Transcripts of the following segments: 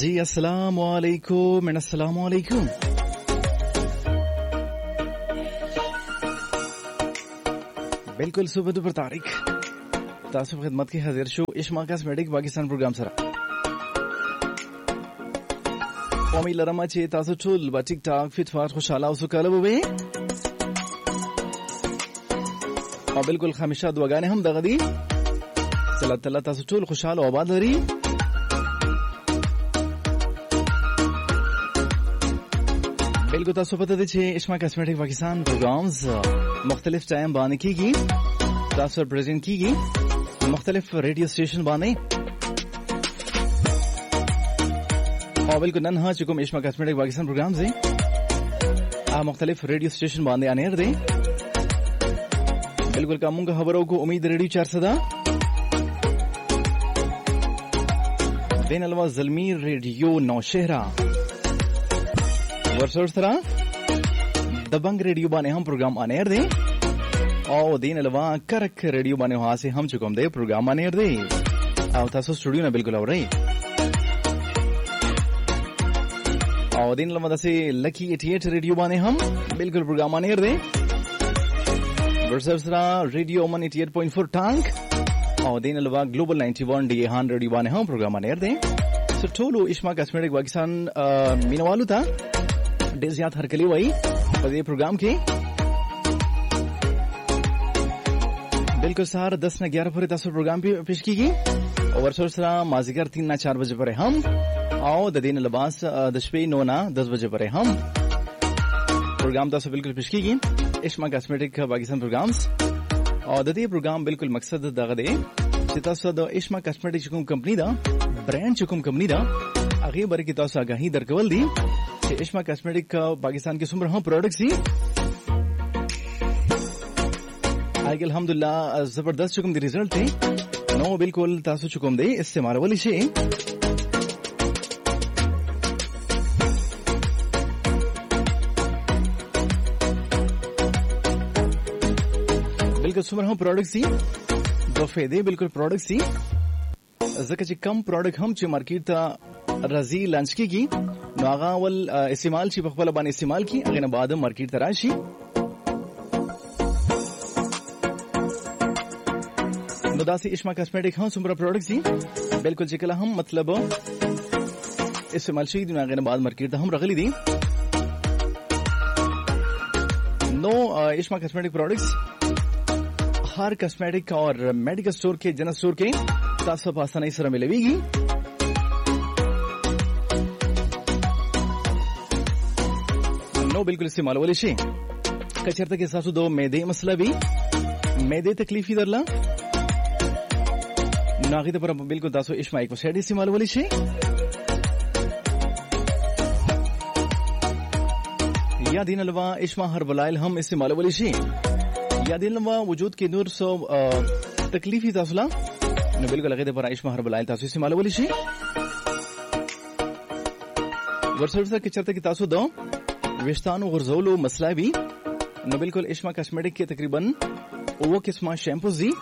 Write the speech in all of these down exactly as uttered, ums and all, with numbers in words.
जी अस्सलाम वालेकुम एंड अस्सलाम वालेकुम। बिल्कुल सुबह दोपहर तारीख तासुफ खिदमत की हाजिर शो इश्मा कॉस्मेटिक पाकिस्तान प्रोग्राम सरा कौमी लरमा चे तासु टूल बा टिक टाक फिट फाट खुशाला उसु कलब वे और बिल्कुल हमेशा दुआगाने हम दगदी चला तला तासु टूल खुशाल और आबाद लरी बिल्कुल तासु पता दे छे इश्मा कॉस्मेटिक पाकिस्तान प्रोग्राम्स मुख्तलिफ टाइम बाने की गई तासु प्रेजेंट की गई मुख्तलिफ रेडियो स्टेशन बाने और बिल्कुल नन हाँ चुकुम इश्मा कॉस्मेटिक पाकिस्तान प्रोग्राम्स है आ मुख्तलिफ रेडियो स्टेशन बाने आने दे बिल्कुल कामूंगा खबरों को उम्मीद रेडियो चार सदा दिन अलवा जलमीर रेडियो नौशहरा वर्षोत्तरा दबंग रेडियो बाने हम प्रोग्राम आने दे और दिन अलवा करक रेडियो बाने वहां से हम चुकम दे प्रोग्राम आने दे आओ तासो स्टूडियो में बिल्कुल हो रही और दिन अलवा से लकी अठासी रेडियो बाने हम बिल्कुल प्रोग्राम आने दे वर्षोत्तरा रेडियो ओमन अठासी पॉइंट फोर टांग और दिन अलवा ग्लोबल इक्यानवे डी हान रेडियो बाने हम प्रोग्राम आने दे सो टोलो इश्मा कॉस्मेटिक पाकिस्तान मीनवालू था डेजियात हर कली वही पर ये प्रोग्राम की बिल्कुल सार दस न ग्यारह पर तासु प्रोग्राम पे पेश की गई और वर्षोत्तरा माजिगर तीन ना चार बजे पर हम आओ दिन लबास दशपे नौ ना दस बजे पर हम प्रोग्राम तासु बिल्कुल पेश की गई इश्मा कॉस्मेटिक पाकिस्तान प्रोग्राम्स और दे प्रोग्राम बिल्कुल मकसद दगदे तासु द इश्मा कॉस्मेटिक चुकुम कंपनी दा ब्रांड चुकुम कंपनी दा आगे बर की तासु आगाही दरकवल दी इश्मा कॉस्मेटिक पाकिस्तान के सुमर हम प्रोडक्ट्स ही आगे अल्हम्दुलिल्लाह जबरदस्त चुकुम दी रिजल्ट थे नो बिल्कुल तासु चुकुम दे इस्तेमाल वाली शे बिल्कुल सुमर हम प्रोडक्ट्स ही दो फायदे बिल्कुल प्रोडक्ट्स ही जका ची कम प्रोडक्ट हम ची मार्केट ता रजी लॉन्च की की नागा वल इस्तेमाल ची बखबल बान इस्तेमाल की अगेन बाद मार्केट तराशी नदासी इश्मा कॉस्मेटिक हम सुमरा प्रोडक्ट्स ही बिल्कुल चिकला हम मतलब इस्तेमाल ची दिन अगेन बाद मार्केट हम रगली दी नो इश्मा कॉस्मेटिक प्रोडक्ट्स हर कॉस्मेटिक और मेडिकल स्टोर के जनरल स्टोर के तासु आसानी से मिलेगी नो बिल्कुल इस्तेमाल वाले शे कचरता के सासु दो मैदे मसला भी मैदे तकलीफ ही दरला नागिद पर बिल्कुल तासु इश्मा एक सेड इस्तेमाल वाले शे या दिन अलवा इश्मा हर्बलाइल हम इस्तेमाल वाले शे या दिन अलवा वजूद के नूर सो तकलीफ ही तासुला न बिल्कुल लगे पर इश्मा हर्बलाइल तासु इस्तेमाल वाले शे वर्षोत्तरा के चरता की तासु दो विस्तानो गुरजोलो मसला भी न बिल्कुल इश्मा कॉस्मेटिक के तकरीबन वो किस्मा शैम्पूज दी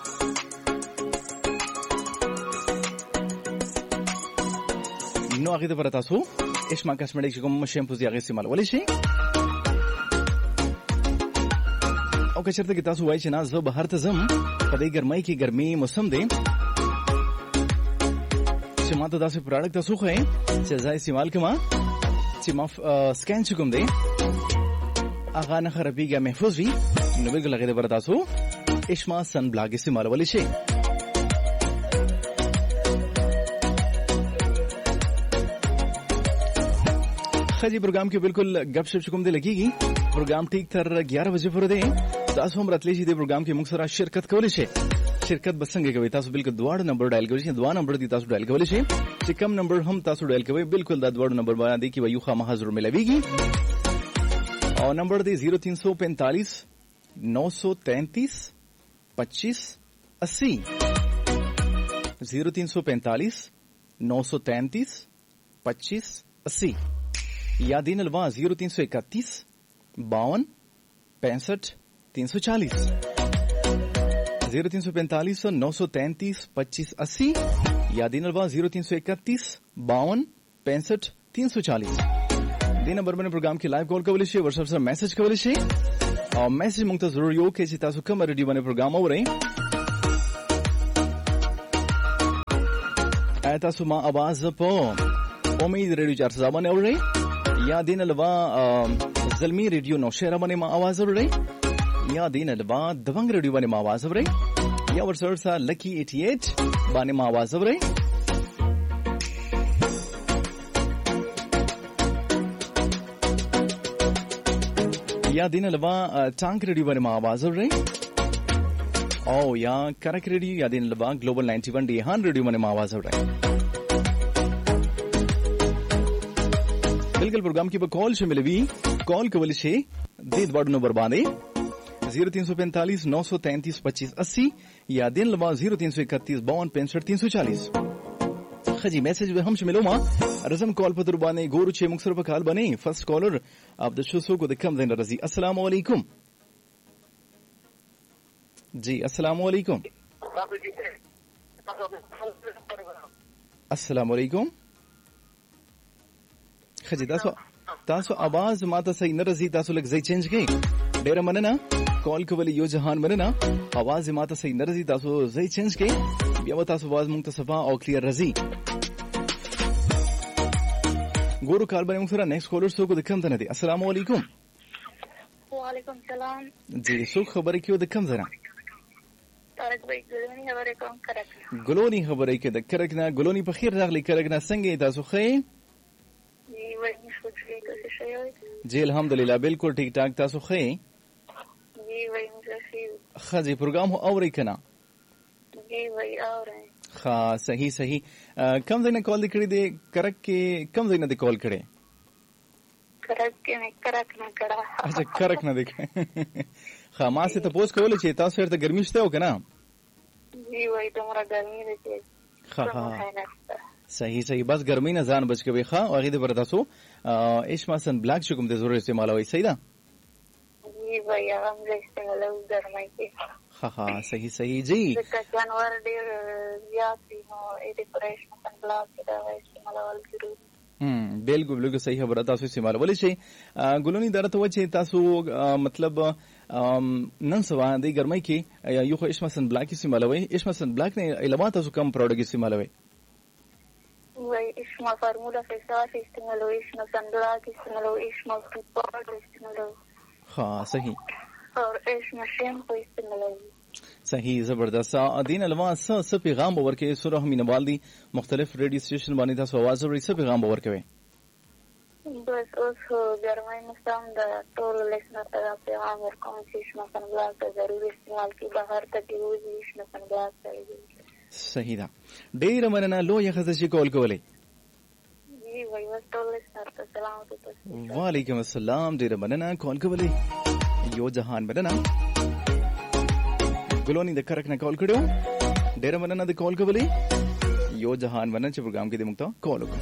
नो आगे पर तासु इश्मा कॉस्मेटिक को शैम्पूज दी आगे इस्तेमाल वाले शे ओके चरता की तासु वाई चना जो बाहर तजम पदे गर्माई की गर्मी मौसम दे चमाता तासु प्रोडक्ट तासु है सजा इस्तेमाल कमा चिमाफ स्कैन चुकुम दे आगा न खराबी गया महफूज भी नो बिल्कुल लगे पर तासु इश्मा सन ब्लॉग इस्तेमाल वाली शे खजी प्रोग्राम के बिल्कुल गपशप चुकुम दे लगेगी प्रोग्राम ठीक तर ग्यारह बजे पर दे तासु हम रतलेशी दे प्रोग्राम के मुक्सरा शिरकत कवले शे शिरकत बसंगे कवे तासु बिल्कुल दुआड़ नंबर डायल कवे दुआ नंबर दी तासु डायल कवले शे चिकम नंबर हम तासु डायल कवे बिल्कुल दा दुआड़ नंबर बना दी कि वयू खामा हाजिर मिलेगी और नंबर दी जीरो तीन सौ पैंतालीस नौ सौ तैंतीस पच्चीस अस्सी जीरो तीन सौ पैंतालीस नौ सौ तैंतीस पच्चीस अस्सी या दिन अलवा जीरो तीन सौ इकतीस बावन पैंसठ तीन सौ चालीस जीरो तीन सौ पैंतालीस नौ सौ तैंतीस पच्चीस अस्सी या दिन अलवा जीरो तीन सौ इकतीस बावन पैंसठ तीन सौ चालीस दे नंबर बांधे प्रोग्राम की लाइव कॉल कोली शे व्हाट्सएप सर मैसेज कोली शे और मैसेज मुंग तो जरूर यो के जी तासु कम रेडियो बांधे प्रोग्राम हो रहे ऐता सुमा आवाज पो उम्मीद रेडियो चार सौ बाने हो रहे या दिन अलवा जलमी रेडियो नौशेरा बाने मा आवाज हो रही या दिन अलवा दबंग रेडियो बाने मा आवाज हो रही या वर्सर सा लकी अठासी बाने मा आवाज हो रही या दिन अलवा टांक रेडियो बाने मा आवाज हो रही ओ या करक रेडियो या दिन अलवा ग्लोबल नाइंटी वन डेहान रेडियो बाने मा आवाज हो रही बिल्कुल प्रोग्राम की कॉल से मिले भी कॉल कवल से देद वार्ड नंबर बांधे जीरो तीन सौ पैंतालीस नौ सौ तैंतीस पच्चीस अस्सी या दिन लबा जीरो तीन सौ इकतीस बावन पैंसठ तीन सौ चालीस खजी मैसेज हम से मिलो माँ रजम कॉल पर बाने गोरु छे मुक्सर पर काल बने फर्स्ट कॉलर आप दशो को दिखम देना रजी अस्सलाम वालेकुम जी अस्सलाम वालेकुम अस्सलाम वालेकुम खजी तासो तासो आवाज माता सही न रजी तासो लग जई चेंज गई डेरा मनना कॉल कवली यो जहान मनना आवाज माता सही न रजी तासो जई चेंज गई बिया तासो आवाज मुंतसफा और क्लियर रजी गोरु काल बने मुसरा नेक्स्ट कॉलर सो को दिखम तने अस्सलाम वालेकुम वालेकुम सलाम जी सो खबर क्यों दिखम जरा तारक भाई गुलोनी खबर कौन करक गुलोनी खबर के दकरकना गुलोनी बखीर रागली करकना संगे तासो खे जी वही सोच रही कैसे शय जी अल्हम्दुलिल्लाह बिल्कुल ठीक ठाक तासो खे जी वही मुझे खजी प्रोग्राम हो और कना जी वही और है खा सही सही कम दिन कॉल दिखड़ी दे करक के कम दिन दे कॉल करे करक के ने करक ना करा अच्छा करक ना देखे खा मां से तो पोस्ट कोले छे तासो तो गर्मी से हो कना जी वही तुम्हारा गर्मी रहती खा खा सही सही बस गर्मी ना जान बच के वे खा और इधर बरदासो इश्मासन ब्लैक शुकुम दे जरूर इस्तेमाल होई सही दा जी भैया हम जैसे मतलब गर्मी के हाँ हाँ सही सही जी जानवर देर यासी हो ए डेकोरेशन सनग्लास के दवा इस्तेमाल वाल जरूर हम्म बिल्कुल बिल्कुल सही खबर तासो इस्तेमाल बोले छे गुलोनी दरत वचे तासो मतलब नन सवा दे गर्मी के यो खो इश्मासन ब्लैक इस्तेमाल होई इश्मासन ब्लैक ने इलावा तासो कम प्रोडक्ट इस्तेमाल होई वही इश्मा फार्मूला फेसास इस्तेमाल हो इश्मा सनग्लास इस्तेमाल हो इश्मा पाउडर इस्तेमाल हो हाँ सही और इश्मा शैम्पू इस्तेमाल हो सही जबरदस्त दीन अलवा स स पैगाम बावर के सुरह मी नवाल्दी मुख्तलिफ रेडियो स्टेशन बानी था आवाज और सब पैगाम बावर के बस उस गर्मी में सामदा टोल लेसना तक पैगाम और कौन सी इश्मा सनग्लास का जरूर इस्तेमाल की बाहर तक यूज इश्मा सनग्लास चाहिए सही था डेर मनना लो या खजशी कॉल कोले जी भाई बस टोल लेसना तो सलाम तो वालेकुम अस्सलाम डेर मनना कॉल कोले यो जहान मनना गुलोनी द करक ना कॉल करो डेर मनना द कॉल कोले यो जहान मनन च प्रोग्राम के दे मुक्ता कॉल को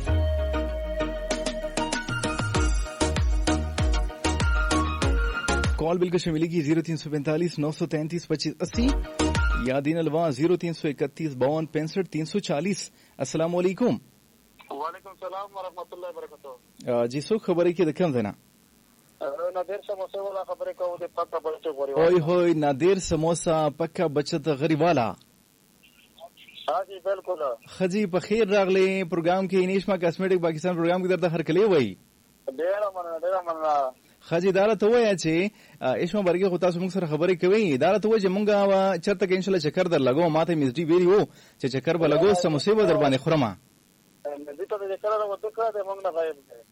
कॉल बिल्कुल से मिलेगी जीरो तीन सौ पैंतालीस नौ सौ तैंतीस पच्चीस अस्सी या दिन अलवा जीरो तीन सौ इकतीस बावन पैंसठ तीन सौ चालीस अस्सलाम वालेकुम वालेकुम सलाम व रहमतुल्लाहि व बरकातहू जी सो खबर के दखम देना नादिर समोसा वाला खबर को दे पक्का बचत गरी ओए होए नादिर समोसा पक्का बचत गरी वाला हां जी बिल्कुल खजी बखैर रागले प्रोग्राम के इनिशमा कॉस्मेटिक पाकिस्तान प्रोग्राम के दर हर कले वही डेरा मन डेरा मन खजी दारा तो वया छे इशमा बरगे होता सुमुक सर खबर के दारा तो जे मंगा वा चरत के इंशाल्लाह चक्कर दर लगो माथे मिस्टी बेरी हो चे चक्कर ब लगो समोसे ब दर बाने खुरमा नजीता दे चक्कर व दुखरा दे मंगना भाई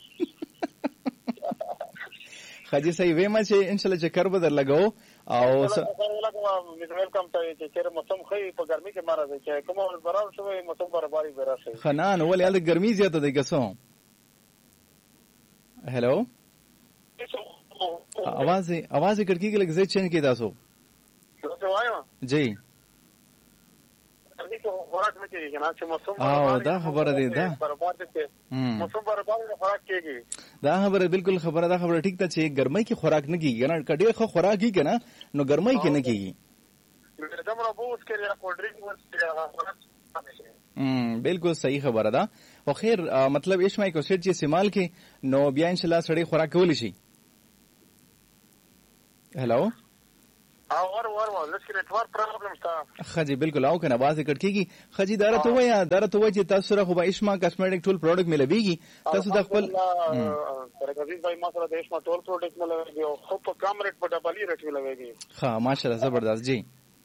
खजी सही वे में छे इंशाल्लाह चक्कर ब दर लगो आओ वेलकम ता चे चेर मौसम खई प गर्मी के मारा दे चे कमो बराबर से मौसम बरबारी बेरा से खनान वल याद गर्मी ज्यादा दे गसो हेलो आवाज आवाज कड़की के लगे चेंज किया दासो जी आओ दा खबर दे दा मौसम बर्बाद खुराक केगी दा खबर बिल्कुल खबर दा खबर ठीक ता छे गर्मी की खुराक न की ना कड़े खो खुराक ही के ना नो गर्मी के न की जमरा बूस के लिए कोल्ड ड्रिंक हम्म बिल्कुल सही खबर दा خو خیر مطلب ایش مایکو سیټ چې استعمال کې نو بیا ان شاء الله سړی خوراک کولی شي. هلو اور اور اور لکه نتورک پرابلم تا خجی بالکل او کنه आवाज کټ کیږي. خجی دره ته ویا دره ته وای چې تاسو سره خو به اشما کاسمیټک ټول پروډکټ ملويږي. تاسو د خپل ترګزي بای ما سره د اشما ټول پروډکټ ملويږي او خو په کم ریټ په ډبلی ریټ ملويږي. ها ماشاءالله زبردست جی.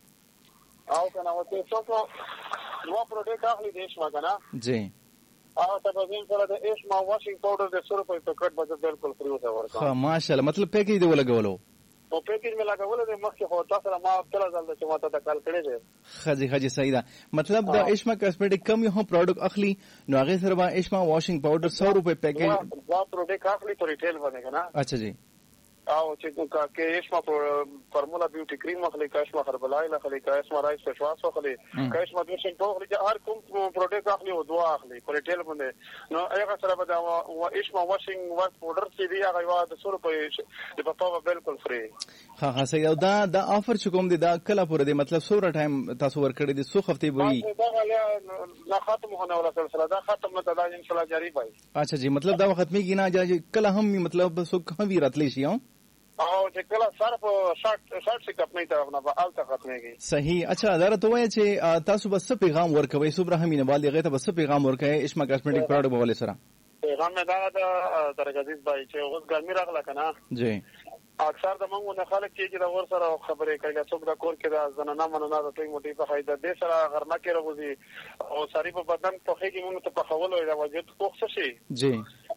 او کنه او ته څو نو پروډکټ اخلي د اشما کنه جی. او تاسو سره د اشما واشینګ پاوډر د ستورو په پکټ باندې بالکل فری وته ورکړه. ها ماشاءالله مطلب پیکیج دی ولګولو او پیکیج مې لګول د مخکې خو تاسو سره ما خپل ځل چې ما ته کال کړی دی. خجی خجی صحیح ده. مطلب د اشما کاسمیټک کم یو پروډکټ اخلي نو هغه سره با اشما واشینګ پاوډر سو روپے پیکیج دا پروډکټ اخلي په ریټیل باندې کنه. اچھا جی. او چې کا کې اشما فارمولا بیوټي کریم اخلي کا اشما خربلای اخلي کا اشما رایس فشواس اخلي کا اشما د شین ټوغلي هر کوم پروډکټ اخلي او دوا اخلي په ریټیل باندې نو هغه سره به دا اشما واشینګ ورک پاوډر چې دی هغه وا د سو روپے د پټاو بالکل فری. ها ها صحیح. دا دا آفر چې کوم دی دا کله پورې دی مطلب سوره ټایم تاسو ورکړی دی سو هفته وی دا ختم هونه ولا سلسله دا ختم نه دا ان شاء الله جاری وای. اچھا جی مطلب دا ختمي کی نه جا کله هم مطلب سو کم وی راتلی شي او چې کله صرف شارټ شارټ څخه خپل ته نه به الته ختميږي. صحیح. اچھا دا ته وای چې تاسو بس پیغام ورکوي صبح همینه والي غته بس پیغام ورکوي اشما کاسمیټک پروډکټ بوله سره پیغام نه دا د درګزیز بای چې اوس ګرمي راغله کنه جی. اکثر د موږ نه خلک چې دا ور سره خبرې کوي څوک دا کور کې دا زنانه مننه د توي موټي په فائدہ دې سره غرمه کې راوځي او ساری په بدن په خېږي موږ ته په خول وي دا وجود خوښ شي جی.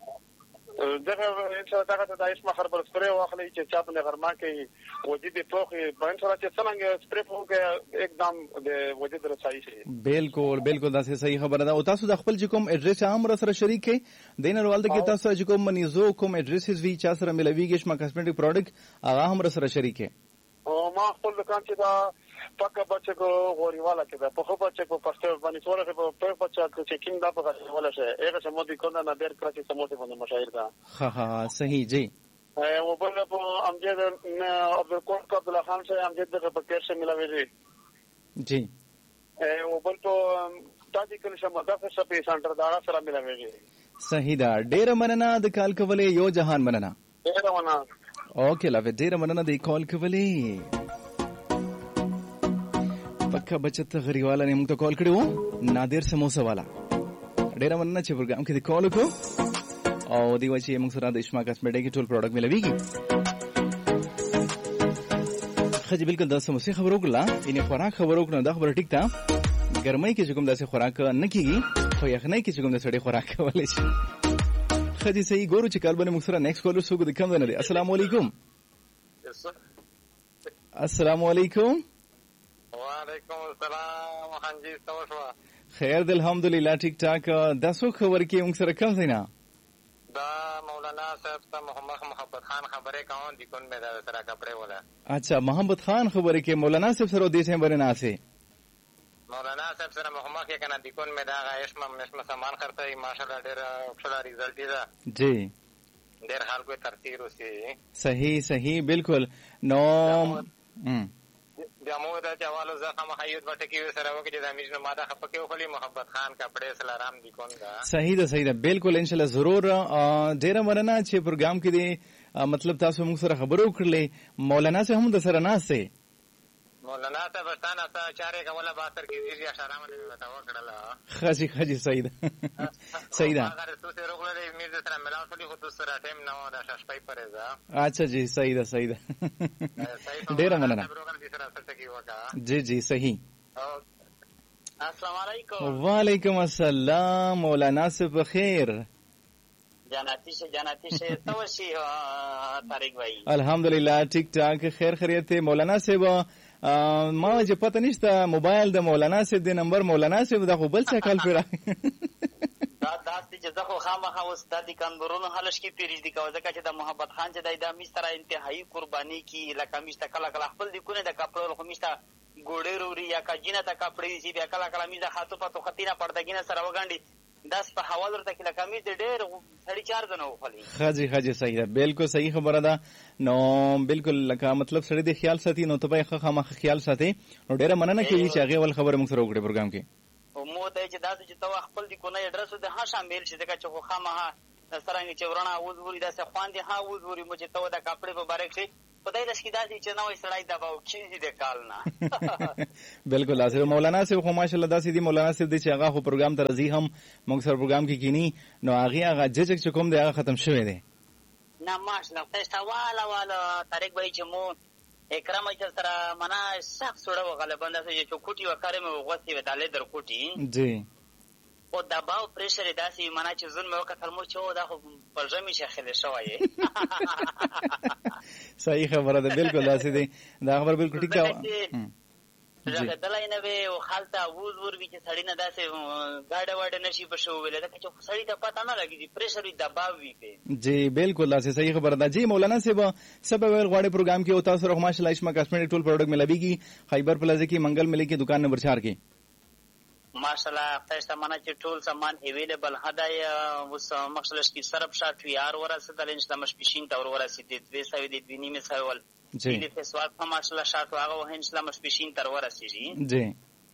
دغه ان شاء الله تاسو د اشما خربل سپری واخلي چې چا په غرمه کې وجود توخي په ان شاء الله چې څنګه سپری پوګه एकदम د وجود رسایي شي. بالکل بالکل دا صحیح خبره ده. او تاسو د خپل کوم اډریس عام سره شریک کې دینر والده کې تاسو چې کوم منیزو کوم اډریسز وی چا سره ملويږي اشما کاسمیټک پروډکټ هغه هم سره شریک کې. او ما خپل دکان چې دا پکا بچو غوریواله کې دا په خو بچو په پښتو باندې څوره په په بچو چې کیم دا په غوړه شه هغه چې مودي کنه نه ډیر کړی چې سموته باندې مشاهیر دا. ها ها صحیح جی. او بل په امجد عبدالقادر عبد الله خان سے امجد د پکیر سے ملاوي جی. او بل په تاجی کله شمه دا څه په سنټر دا سره ملاوي. صحیح دا. ډیر مننه د کال کولې یو جهان مننه. ډیر مننه. اوکې لا ډیر مننه د کال کولې. پکا بچت غریواله نے موږ ته کال کړو نادر سموسه والا. ډیر مننه چې پروګرام کې د کال وکړو او دی وایي موږ سره د اشما کاسمیټک ټول پروډکټ ملويږي. خجی بالکل د سموسه خبرو کړه ان خوراک خبرو کړه دا خبره ټیک تا ګرمۍ کې کوم داسې خوراک نه کیږي خو یخنۍ کې کوم د سړی خوراک کولای شي. خجی صحیح ګورو چې کال باندې موږ سره نیکسټ کالر سو د کوم نه دی. السلام علیکم. السلام علیکم. وعلیکم السلام حنجی تاسو خیر دل الحمدلله ٹھیک ٹھاک. داسو خبر کې موږ سره کوم زینا دا مولانا صاحب ته محمد محبت خان خبره کوم دي کون مې دا سره کپڑے ولا. اچھا محمد خان خبره کې مولانا صاحب سره دې څه برنا سي مولانا صاحب سره محمد کې کنه دي کون مې دا اشما مشما سامان خرڅي ماشاءالله ډېر ښه ریزلټ دی جی. ډېر حال کو ترتیب وسی. صحیح صحیح بالکل. نو ام جامو دا چوالو زخم حیوت وټکی سره وکړي د امیجنو ماده خپکه وخلی محبت خان کپڑے سلام دی کون دا. صحیح ده صحیح ده بالکل ان شاء الله ضرور. ډیر مننه چې پروګرام کې دی مطلب تاسو موږ سره خبرو کړلې. مولانا سے هم د سره ناسه مولانا ته بستانه تا چاره کوله باتر کې دي اشاره مې وتاو کړله. خاصی خاصی صحیح ده صحیح ده. اگر تو سره وګړې میر سره ملاو ټولي خو تو سره ټیم نو دا شپای پرېزا. اچھا جی صحیح ده صحیح ده ډیر مننه. جی جی صحیح. السلام علیکم. وعلیکم السلام مولانا سے بخیر. جناتی سے جناتی سے توشی طارق بھائی. الحمدللہ ٹھیک ٹھاک خیر خیریت ہے. مولانا سے ما چې پته نشته موبایل د مولانا سے د نمبر مولانا سے د خو بل څه کال پیرا دا داسې چې زه خو خامخا اوس د دې کاندورونو حلش کې پیریج دي کوه ځکه چې د محبت خان چې د مستر انتهایی قرباني کی لکه مشته کله کله خپل د کونه د کپړو خو مشته ګوډې روري یا کجینه تا کپړې سی بیا کله کله میزه خاطو پاتو خطینه پردګینه سره وګاندي داس په حواله ورته کې لکه میز ډېر سړی چار دنه وخلی. خاجي خاجي صحیح ده بالکل صحیح خبره ده. نو بالکل لکه مطلب سړی د خیال ساتي نو ته به خامخ خیال ساتي. نو ډېر مننه کوي چې هغه ول خبره موږ سره وکړي پروګرام کې. وته چې داسې چې تو خپل دی کو نه اډرس ده ها شامل شي ځکه چې خو خامها سرنګ چې ورونه وزوري داسې خواندې ها وزوري مو چې تو د کپړې په بارک شي خدای دې داسې چې نوې سړی دباو کیږي د کال نه بالکل لازم مولانا صاحب خو ماشاءالله داسې دی مولانا صاحب دې چې هغه خو پروګرام ته راځي هم موږ سره پروګرام کې کینی نو هغه هغه ججک چې کوم دی هغه ختم شوی دی نه ماشاءالله تاسو والا والا طارق بھائی چې مو اکرام ایت سره منا سخت سوړه وغلبه اندازه چې کوټي وکړې مې وغوستي ودالې در کوټي جی او دباو پریشر داسې منا چې زون مې وکړل مو چې دا خو په ژمي شخله شوی صحیح خبره ده بالکل داسې دی دا خبر بالکل ټیک ده راځه دلای نه وي او خالته ووز ور وی چې سړی نه داسې گاډه واډه نشي په شو ویل دا چې سړی ته پتا نه لګي پریشر وی دباو وی په جی بالکل داسې صحیح خبره ده جی مولانا صاحب سبب ول غواړي پروګرام کې او تاسو رحمه الله اشما کاسمیټک ټول پروډکټ ملويږي خیبر پلازا کې منګل ملي کې دکان نمبر چار کې ماشاءالله تاسو مانه چې ټول سامان اویلیبل هدايه اوس مخصلش کې سرب شات وی ار ورسه د لنج تمش پښین تور ورسه د دوه سوي د دیني مسول جی د فسوات په ماشاءالله شات هغه وه اسلام پښین تر ورسه جی جی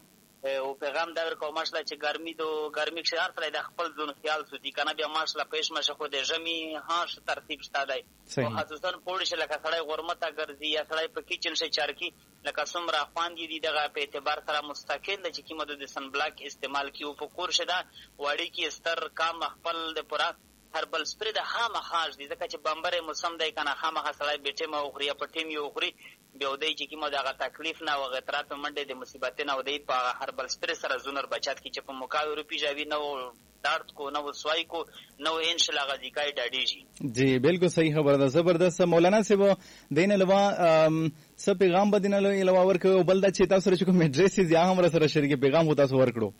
او پیغام دا ورکو ماشاءالله چې ګرمي دو ګرمي کې هر سره د خپل ځون خیال سودي کنه بیا ماشاءالله پېښ مشه خو د جمی هاش ترتیب ستادای او خصوصا پولیس لکه سړی غرمته ګرځي یا سړی په کیچن شي چارکی لکه څومره خواندې دي دغه په اعتبار سره مستقل د چې کیمه د سن بلاک استعمال کیو په کور شدا وړي کې ستر کام خپل د پورا هربل سپری د خامه خاص دي ځکه چې بمبره موسم دی کنه خامه سړی بیٹه ما اخري په ټیم یو اخري بیا ودی چې کیمه دغه تکلیف نه او غترات منډه د مصیبت نه ودی په هربل سپری سره زونر بچات کی چې په مقاوي روپی جاوی نو دارت کو نو سوای کو نو ان شاء الله غزي کای ډاډیږي جی بالکل صحیح خبره ده زبردست مولانا صاحب دین لوا سب پیغام بدینه لوا ورکو بل د چې تاسو سره کوم ایڈریس یا هم سره شریک پیغام هو تاسو ورکړو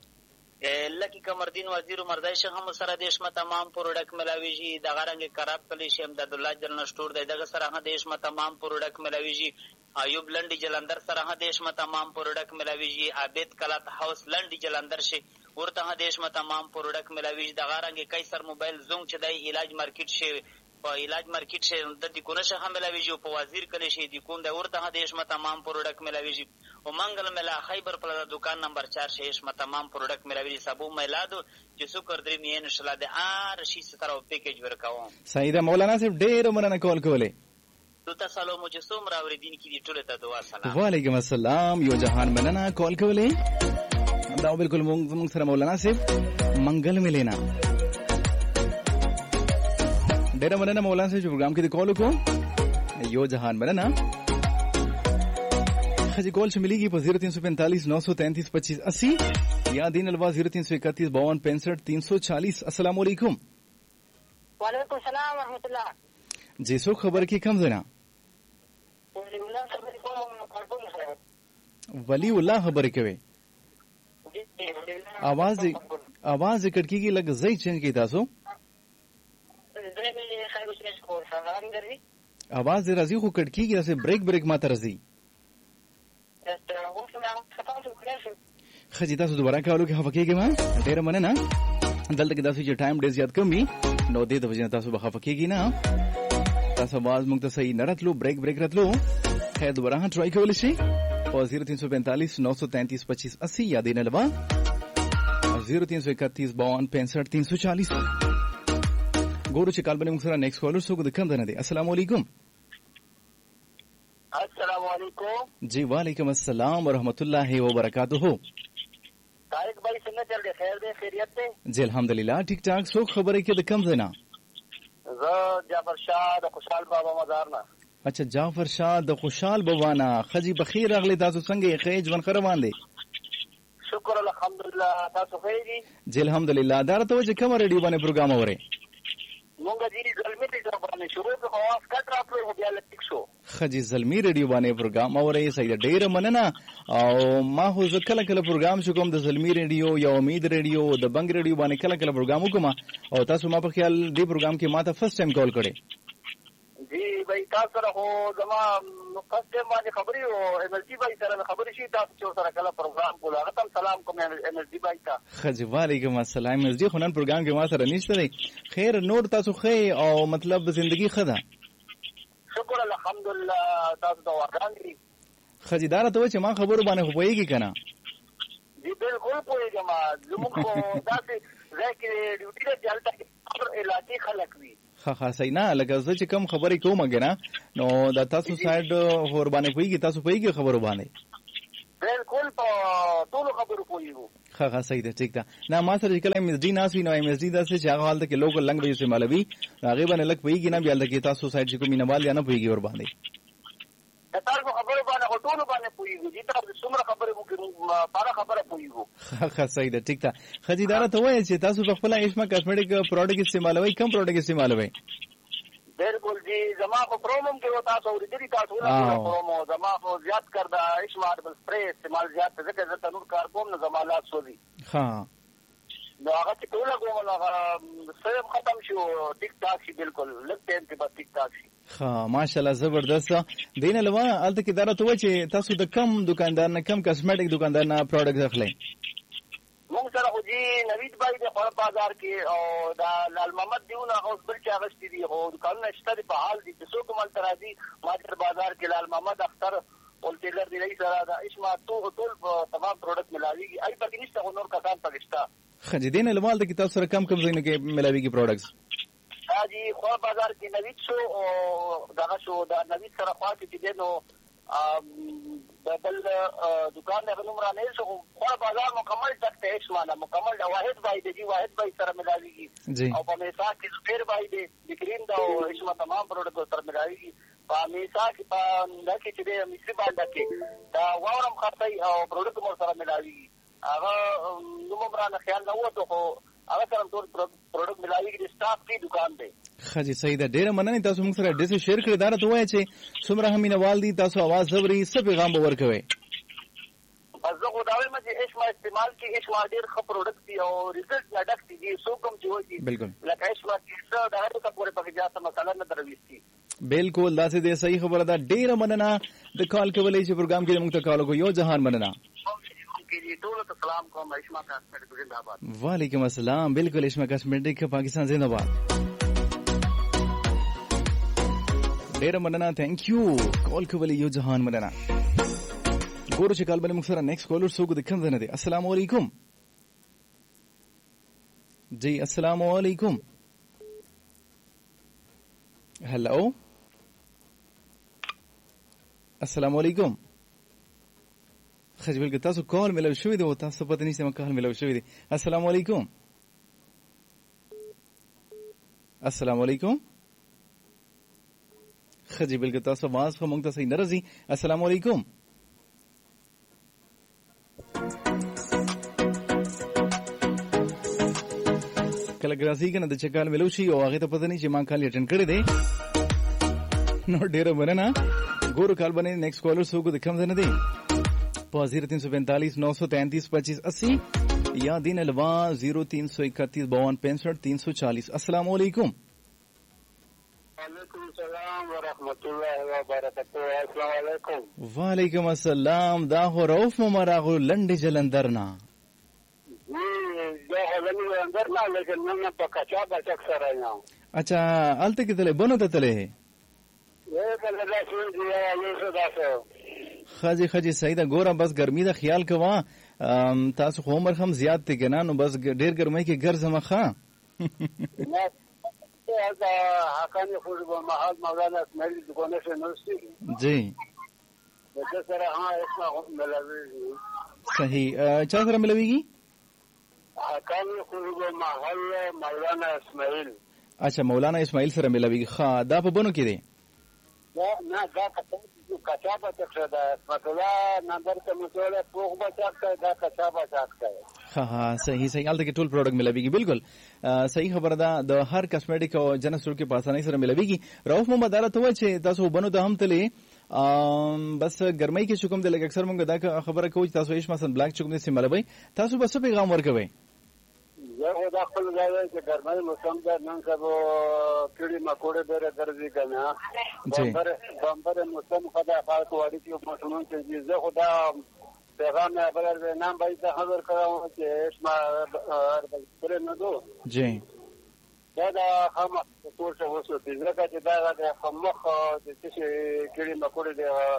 لکی کمردین وزیر مردای شیخ هم سره دیشمه تمام پروډکټ ملاویږي د غرنګ کراب کلی شیم د الله جنرال سٹور د دغه سره هم دیشمه تمام پروډکټ ملاویږي ایوب لنډی جلندر سره هم دیشمه تمام پروډکټ ملاویږي عابد کلات هاوس لنډی جلندر شي ورته هم دیشمه تمام پروډکټ ملاویږي د غرنګ کیسر موبایل زوم چې د علاج مارکیټ شي په علاج مارکیټ شي د دې کونه شه هم ملاویږي په وزیر کلی شي د کوم د ورته هم دیشمه تمام پروډکټ ملاویږي او منګل ملا خیبر پلازا دکان نمبر چار شیش ما تمام پروډکټ ملاویږي سبو میلادو چې شکر درې می ان شاء الله د ار شي ستاره پیکیج ورکاوم صحیح ده مولانا صاحب ډېر مننه کول کوله تو تاسو له مو چې څومره اوریدین کې دي ټول ته دعا سلام وعلیکم السلام یو جهان مننه کول کوله دا بالکل موږ سره مولانا صاحب منګل ملینا ډېر مننه مولانا صاحب پروګرام کې کال وکړو یو جهان مننه خجی کال سے ملے گی پر زیرو تین سو پینتالیس نو سو تینتیس پچیس اسی یا دین الوا زیرو تین سو اکتیس باون پینسٹھ تین سو چالیس السلام علیکم وعلیکم السلام ورحمۃ اللہ جی سو خبر کی کم زنا ولی اللہ خبر کوي आवाज आवाज کټکی کی لګ زئی چنج کی تاسو आवाज راځي خو کټکی کی تاسو بریک بریک ما ترځي خجی تاسو دوباره کالو کې خفقېږئ ما ډېره مننه دلته کې تاسو چې ټایم ډېر زیات کم وي نو دې د وجې نه تاسو به خفقېږئ نه تاسو आवाज موږ ته صحیح نه راتلو بریک بریک راتلو خیر دوباره هم ټرای کولی شئ په زیرو تین سو پینتالیس نو سو تینتیس پچیس اسی یا دین الوا زیرو تین سو اکتیس باون پینسٹھ تین سو چالیس ګورو چې کال باندې موږ سره نیکسټ کالر څوک د کم دنه دی السلام علیکم السلام علیکم جی وعلیکم السلام ورحمۃ اللہ وبرکاتہ طارق بھائی څنګه چل دی خیر دی خیریت دی جی الحمدللہ ٹھیک ٹھاک څوک خبرې کې د کم زنا زه جعفر شاه د خوشحال بابا مزار نه اچھا جعفر شاه د خوشحال بابا نه خجی بخیر راغلی تاسو څنګه یې خیج ون خروان دی شکر الحمدللہ تاسو خیر دی جی الحمدللہ دا ته چې کوم ریډیو باندې پروګرام اوري مونږ دې زلمی ریډیو باندې شروع په خواص کټ راپلو بیا لټیک شو خجی زلمی ریډیو باندې پروګرام اوري سید ډیر مننه او ما هو ځکه کله پروګرام شو کوم د زلمی ریډیو یا امید ریډیو د بنګ ریډیو باندې کله کله پروګرام وکم او تاسو ما په خیال دې پروګرام کې ما ته فرست ټایم کال کړي جی بھائی تاسو سره هو زما فرست ټایم باندې خبري او انرژي بھائی سره خبري شي تاسو چې سره کله پروګرام کولا غتم سلام کوم انرژي بھائی تا خجی وعلیکم السلام انرژي خو نن پروګرام کې ما سره نشته دی خیر نور تاسو خې او مطلب زندگی خدا شکر الحمدللہ تاسو دا وکړی خجیدار ته چې ما خبرو باندې خو پويږي کنه جی بالکل پوهېږم زموږ خو داسې ځای کې ډیوټي ده چې هلته هر علاقې خلک وي. ښه ښه صحیح نه لکه زه چې کوم خبرې کوم کنه نو دا تاسو سایډ ور باندې پوهېږي تاسو پوهېږي خبرو باندې بالکل په ټولو خبرو پوهېږو. ښه ښه صحیح ده ټیک ده. نه ما سره چې کله ایم ایس ډي ناست وي نو ایم ایس ډي داسې چې هغه هلته کې لوکل لنګویج استعمالوي هغې باندې لږ پوهېږي نه بیا هلته کې تاسو سایډ چې کوم مینهوال یا نه پوهېږي ور باندې د تاسو خبرو باندې خو ټولو باندې پوهېږو چې تاسو څومره خبرې مو کوي په هغه خبره پوهېږو. ښه ښه صحیح ده ټیک ده. ښځې دا راته ووایه چې تاسو په خپله ایشما کاسمیټک پروډکټ استعمالوئ کوم پروډکټ استعمالوئ؟ بالکل جی زما خو پرومو کې و تاسو اورېدلي تاسو نه پرومو زما خو زیات کړ د ایشما هربل سپری استعمال زیات ځکه زه تنور کار کوم نه زما لاس سوځي. ښه نو هغه چې ټوله کوم نو هغه سرم ختم شو ټیک ټاک شي بالکل لږ ټایم کې بس ټیک ټاک شي. ښه ماشاءالله زبردست. دین علاوه هلته کې دا راته ووایه چې تاسو د کم دکاندار نه کم کاسمیټک دکاندار نه پروډکټ اخلئ؟ مونږ سره خو جی نوید بای د خوړ بازار کې او دا لال محمد دیونه اوس بل چې اغشتي دي خو دکانونه شته دي په حال دي چې څوک مال ترازي ماجر بازار کې لال محمد اختر اول ټیلر دی رئیس سره دا اسما ټول ټول تمام پروډکټ ملاويږي ای پکې نشته خو نور کسان پکې شته. خځې دین علاوه د تاسو سره کم کم ځایونه کې ملاويږي پروډکټس؟ دا جی خوړ بازار کې نوید شو او دا شو دا نوید سره خوا کې دي نو د بل دکان نه نوم را نه شو خو بازار مکمل تک ته اسمانه مکمل د واحد بای دی واحد بای سره ملاويږي او په میثاق کې زبیر بای دی بکرین دا او اسما تمام پروډکټ سره ملاويږي په میثاق کې په دکې چې د مصری باندې کې دا وورم خاصي او پروډکټ مور سره ملاويږي هغه نوم را نه خیال نه وته خو هغه سره ټول پروډکټ ملاويږي د سټاف کی دکان دی. خځې صحیح ده ډېره مننه تاسو موږ سره اډرس شیر کړی دا راته ووایه چې څومره هم مینهوال دي تاسو اواز اورئ څه پیغام به ورکوئ؟ بس زه خو دا وایم چې ایشما استعمال کې ایشما ډېر ښه پروډکټ دي او ریزلټ نه ډک دي څوک هم چې وایي بالکل لکه ایشما کې څه د هغې څخه پورې پکې زیاته مسله نه درویستي. بالکل داسې دی صحیح خبره ده. ډېره مننه د کال کولی چې پروګرام کې موږ ته کال وکړو. یو جهان مننه. وعلیکم السلام. بالکل ایشما کاسمیټک پاکستان زنده باد. ډېره مننه تھینک یو کال کولی یو جهان مننه. ګورو چې کال باندې موږ سره نیکسټ کالر څوک د کوم ځای نه دی؟ السلام علیکم. جی السلام علیکم. هلو السلام علیکم. خجبل که تاسو کال ملو شوی دی او تاسو پته نشته ما کال ملو شوی دی. السلام علیکم. السلام علیکم. خجبل که تاسو आवाज خو مونږ ته صحیح نه راځي. السلام علیکم. کله ګرځي کنه د چکال ملو شي او هغه ته پته نه چې ما کال اټینډ کړی دی. نو ډیره مننه. ګورو کال باندې نیکسټ کالر څوک د کوم ځای نه دی؟ په زیرو تین سو پینتالیس نو سو تینتیس پچیس اسی یا دین الوا زیرو تین سو اکتیس باون پینسٹھ تین سو چالیس. السلام علیکم. وعلیکم السلام ورحمۃ اللہ وبرکاتہ. السلام علیکم. وعلیکم السلام. دا هو روف ممراغو لنډ جلندر نه دا هغه اندر نه لیکن نن په کچا بچک سره نه. اچھا الته کې تله بنو ته تله یې کله دا څه دی یو څه داسه خاجي خاجي صحیح ده. ګوره بس ګرمي دا خیال کوه تاسو خو عمر هم زیات دی کنه نو بس ډیر ګرمۍ کې ګرځم ښه. دا حقانی خو په محل مولانا اسماعیل دکانه څخه نوستي جی د سره ها اسمه ملوي صحیح چا سره ملويږي؟ حقانی خو په محل مولانا اسماعیل. اچھا مولانا اسماعیل سره ملويږي. ښه دا په بونو کې دی؟ دا نه دا کچا بچک دا مطلب نمبر ته مسوله پوغ بچک دا کچا بچک دی. ها ها صحیح صحیح. الته کې ټول پروډکټ ملويږي. بالکل صحیح خبره ده. د هر کاسمیټک او جنس ټول کې په اسانۍ سره ملويږي. رؤف محمد داله ته و چې تاسو بنو ته هم تلې بس ګرمۍ کې شکم د لګ اکثر مونږ دا خبره کوو چې تاسو هیڅ مثلا بلاک چکم دې سیملوي تاسو بس پیغام ورکوي. زه خو دا خپل ځای چې ګرمۍ موسم ده نن سبا کړي مکوړه ډېره درځي کنه بمبر بمبر موسم خدا خاص وړي چې موسمون چې زه خو دا پیغام نه بلر نام باید خبر کړم چې اسما پر نه دو جی دا دا هم ټول څه وسو چې زه چې دا د خمخ د څه کړي مکوړه د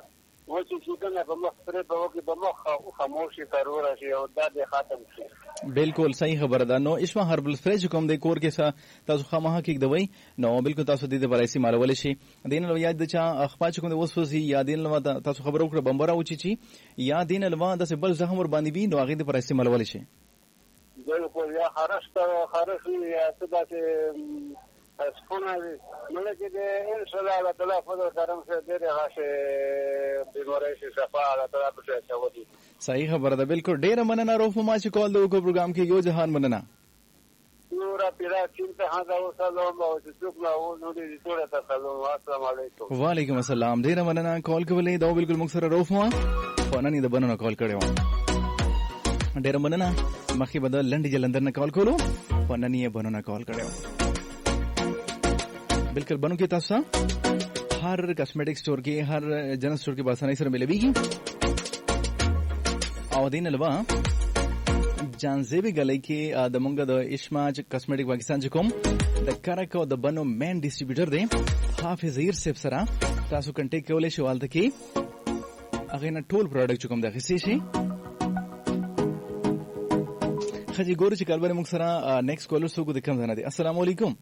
و چې څنګه په مخ پرې په وګي په مخ او خاموشي ضرور شي او دا د ختم شي. بالکل صحیح خبره ده. نو اسما هربل سپری کوم د کور کې تاسو خامخا کې دوی نو بالکل تاسو د دې برایسي مالول شي دین لو یاد د چا اخپا کوم د وسوسي یا دین لو تاسو خبرو کړ بمبره او چی یا دین لو د بل زخم ور باندې وی نو هغه د برایسي مالول شي. بالکل یا خرشت خرشي یا څه د سپونه نو کې ان شاء الله تعالی فضل کرم سے ډېر غاشه بیماری شي صفا الله تعالی په څه ودی. صحیح خبره ده. بالکل ډېر مننه روف ما چې کول دوه پروګرام کې یو جهان مننه. نورا پیرا چینته هدا او سلام او څوک لا او نو دې ټول ته سلام. السلام علیکم. وعلیکم السلام. ډېر مننه کال کولې دا بالکل موږ سره روف ما فننی د بننه کال کړو. ډېر مننه مخې بدل لنډي جلندر نه کال کولو فننی بننه کال کړو. بالکل بنو کې تاسو هر کاسمیټک سٹور کې هر جنرل سٹور کې باسانه سره ملويږي او دین الوا جانزيبي غلې کې د مونږ د اشماج کاسمیټک پاکستان کوم د کارکو د بنو مین ډیسټریبیوټر دی حافظ هیر سیف سره تاسو کنټیکټ کولای شئ والته کې هغه نه ټول پروډکټ کوم د خسي شي خجی ګور چې کالبره مونږ سره نیکسټ کالر سو کو د کم نه دي. السلام علیکم.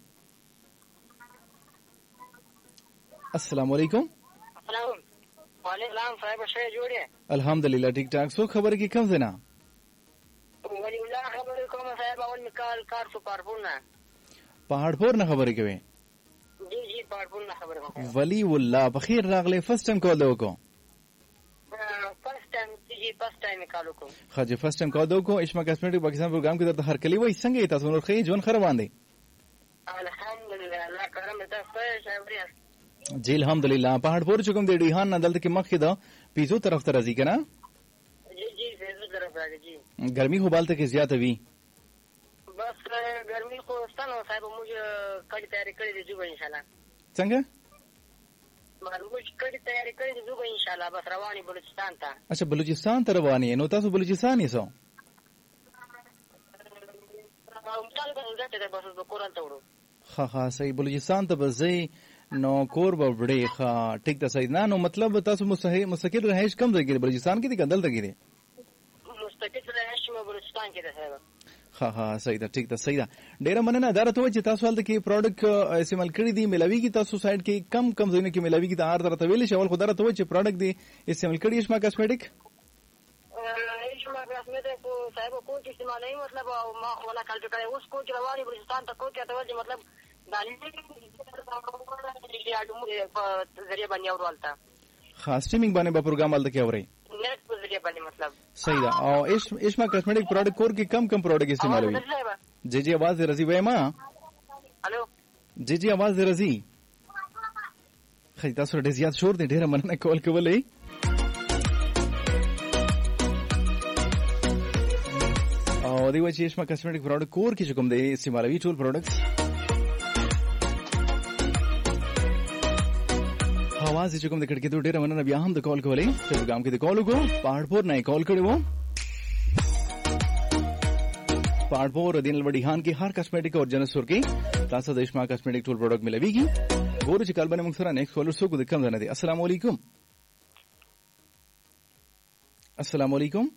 السلام علیکم. السلام علیکم صاحب شه جوړه الحمدلله ٹھیک ٹھاک. سو خبر کی کم زنا ولی الله خبر کوم صاحب اول میکال کار سو پارپور نه پہاڑ پور نه خبرې کوي. جی جی پارپور نه خبر کوم ولی والله بخیر راغله. فرست ټایم کال دو کو فرست ټایم جی فرست ټایم کال کو خاجه فرست ټایم کال دو کو اشما کاسمیټک پاکستان پروګرام کې د هر کلی وای څنګه تاسو نور خې جون خره باندې الحمدلله الله کرم تاسو شابریا جی الحمدلله. پہاڑ پور چکم د ډیهان نه دلته کې مخې دا پیزو طرف ته راځي کنه. جی جی پیزو طرف راځي. جی ګرمي خو بالته کې زیاته وی بس ګرمي خو ستنه صاحب موږ کړي تیاری کړی دی جو ان شاء الله. څنګه موږ کړي تیاری کړی دی جو ان شاء الله بس رواني بلوچستان ته. اچھا بلوچستان ته رواني نو تاسو بلوچستان یې سو هم تاسو ته د بس کورن ته ورو. ها ها صحیح بلوچستان ته بزې نو کور به وړي ښه ټیک ده صحیح نه. نو مطلب تاسو مستقل رهائش کم ځای کې بلوچستان کې دي کندل ته کې دي مستقل رهائش مو بلوچستان کې ده صاحب. ها ها صحیح ده ټیک ده صحیح ده. ډیره مننه. دا راته چې تاسو حالت کې پروډکټ استعمال کړی دي ملاوي کې تاسو سایت کې کم کم ځینې کې ملاوي کې د هر درته ویل شي اول خو دا راته چې پروډکټ دی استعمال کړی اشما کاسمیټک اشما کاسمیټک صاحب کو چې استعمال نه مطلب ما ولا کال کړی اوس کو چې رواني بلوچستان ته کو کې ته مطلب خاص سټریمینګ باندې به پروګرام ولته کې اوري نیٹ په ذریعہ باندې مطلب صحیح ده. او اشما کاسمیټک پروډکټ کور کې کم کم پروډکټ استعمالوي. جی جی आवाज رضی وای ما الو جی جی आवाज رضی خی تاسو ډیر زیات شور دی. ډیره مننه کال کولې. او دی چې اشما کاسمیټک پروډکټ کور کې کوم دی استعمالوي ټول پروډکټس आवाज چې کوم د کړکې دوه ډیره مننه. بیا هم د کال کولې چې پروګرام کې د کال وکړو پہاڑ پور نه کال کړو پہاڑ پور دین لوډیهان کې هر کاسمیټک او جنرل سٹور کې تاسو د اشما کاسمیټک ټول پروډکټ ملويږي. ګورو چې کال باندې موږ سره نیکسټ کالر سو کو د کم نه دي. السلام علیکم. السلام علیکم.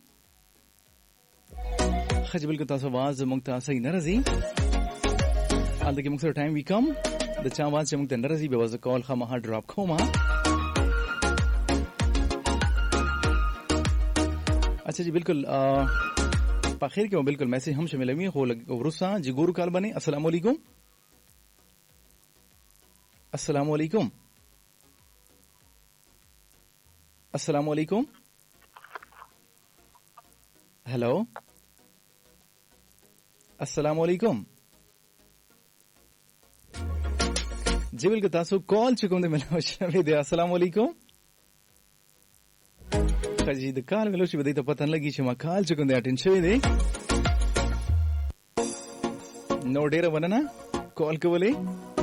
خج بالکل تاسو आवाज موږ ته صحیح نه راځي البته موږ سره ټایم وی کم د چا आवाज چې موږ ته ناراضي به وځ کال خامہ ډراپ کوم. اچھا جی بالکل په خیر کې بالکل میسج هم شامل وي خو ورسا جی ګورو کال باندې. السلام علیکم. السلام علیکم. السلام علیکم. हेलो अस्सलाम वालेकुम जी बिल्कुल तासो कॉल चुकुम दे मिला शबे दे अस्सलाम वालेकुम खजी द कॉल मिलो शी बदई तो पता न लगी शमा कॉल चुकुम they attend Shabe they know डेरा बनना कॉल के बोले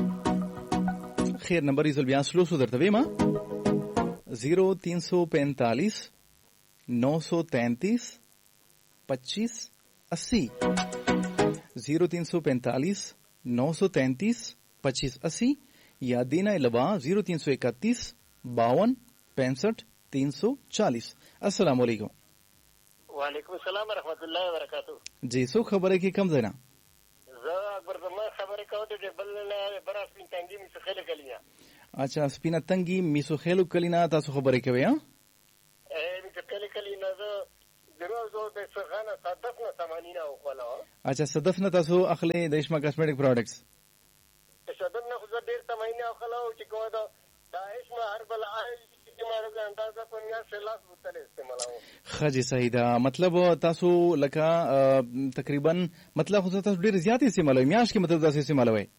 खैर नंबर इस बयान स्लो सो दरतवे मा जीरो तीन सौ पैंतालीस नौ सौ तैंतीस पच्चीस अस्सी जीरो तीन सौ पैंतालीस नौ सौ तैंतीस पच्चीस अस्सी या देना लबा जीरो तीन सौ इकतीस बावन पैंसठ तीन सौ चालीस। अस्सलाम वालेकुम। वालेकुम अस्सलाम रहमतुल्लाहि व बरकातहू। जी सो खबर है कि कम देना ज अकबर जमा खबर को दे बलना बरास पिन तंगी में खेल कलिया। अच्छा स्पिना तंगी मिसो खेल कलिना तासो खबर के भैया ए में खेल कलिना जो जरूर जो दे सगाना सदफना समानीना वखला। अच्छा सदफना तासो अखले देशमा कॉस्मेटिक प्रोडक्ट्स सदफना खुद देर समानीना वखला कि को दो दाइशमा हर्बल आइल की मारो का अंदाजा पन्या से लाख बुतले इस्तेमाल हो। खजी सही दा मतलब तासो लका तकरीबन मतलब खुद तासो ढेर ज्यादा इस्तेमाल हो मियाश की मतलब तासो इस्तेमाल हो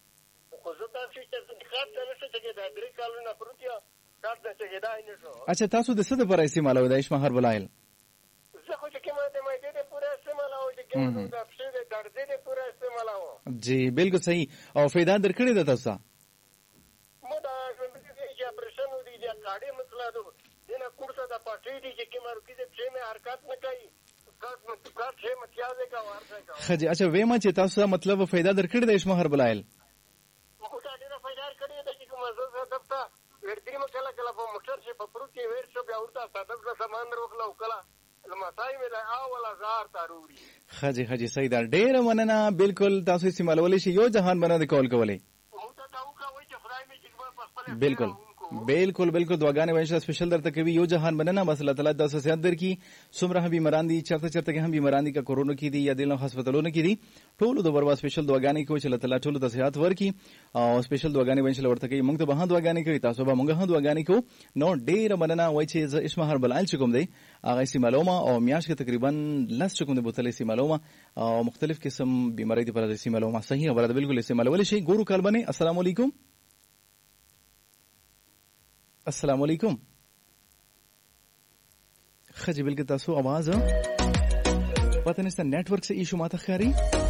अच्छा तासो दे सद पर इस्तेमाल हो दाइशमा हर्बल आइल जी बिल्कुल सही और फायदा दरकड़े दा तासा खजी अच्छा वे मा चे तासा मतलब फायदा दरकड़े दाइशमा हर्बल आइल खजी खजी सही दा ढेर मनना बिल्कुल तासो इस्तेमाल वाले शे यो जहान बना दे कॉल कवले बिल्कुल बिल्कुल बिल्कुल दुआगाने वंशा स्पेशल दर तक भी यो जहान बनना बस अल्लाह ताला दस से अंदर की सुमरा भी मरांदी चरते चरते के हम भी मरांदी का कोरोना की दी या दिल अस्पतालों ने की दी टोलो दो बरवा स्पेशल दुआगाने को अल्लाह ताला टोलो दस हाथ वर की और स्पेशल दुआगाने वंशा वर्त के मंग तो वहां दुआगाने को तासोबा मंग हां दुआगाने को नो डेर बनना वैचे इसमा हर बलाल चुकुम दे आगा इसी मालूमा और मियाश के तकरीबन लस चुकुम दे बोतल इसी मालूमा और मुख्तलिफ किस्म बीमारी दी पर इसी मालूमा सही है बराबर बिल्कुल इसी मालूम वाले शे गुरु काल बने। अस्सलाम वालेकुम। अस्सलाम वालेकुम। खजी बिल्कुल तासो आवाज पता नहीं नेटवर्क से इशू माता खरी